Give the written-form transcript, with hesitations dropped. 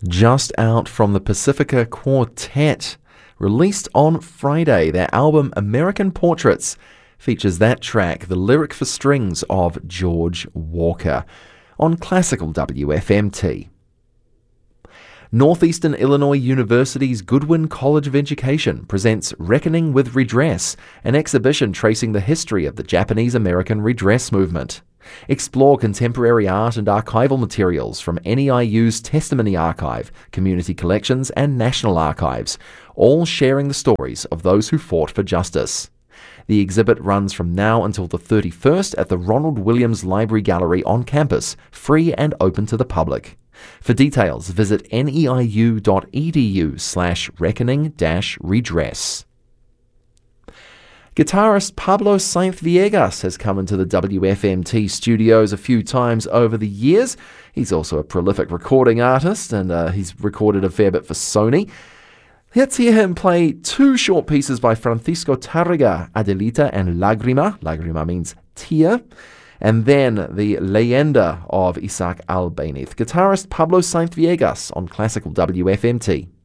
Just out from the Pacifica Quartet. Released on Friday, their album American Portraits features that track, The Lyric for Strings of George Walker, on Classical WFMT. Northeastern Illinois University's Goodwin College of Education presents Reckoning with Redress, an exhibition tracing the history of the Japanese-American redress movement. Explore contemporary art and archival materials from NEIU's Testimony Archive, Community Collections and National Archives, all sharing the stories of those who fought for justice. The exhibit runs from now until the 31st at the Ronald Williams Library Gallery on campus, free and open to the public. For details, visit neiu.edu/reckoning-redress. Guitarist Pablo Sainz-Villegas has come into the WFMT studios a few times over the years. He's also a prolific recording artist, and he's recorded a fair bit for Sony. Let's hear him play two short pieces by Francisco Tárrega, Adelita and Lágrima. Lágrima means tear. And then the Leyenda of Isaac Albéniz. Guitarist Pablo Sainz-Villegas on Classical WFMT.